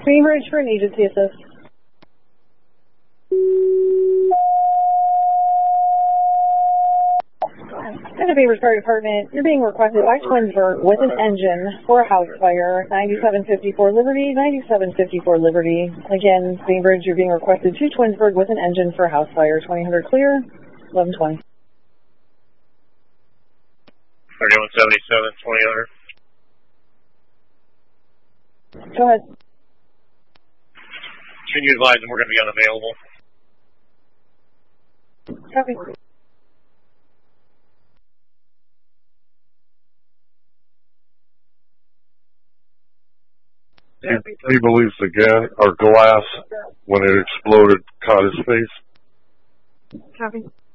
Bainbridge for an agency assist. In the Bainbridge Fire Department, you're being requested by Twinsburg with an engine for a house fire, 9754 Liberty, 9754 Liberty. Again, Bainbridge, you're being requested to Twinsburg with an engine for a house fire, 2000 clear, 1120. 3177, 2000. Go ahead. Can you advise them we're going to be unavailable? Copy. He believes the glass, when it exploded, caught his face. Copy.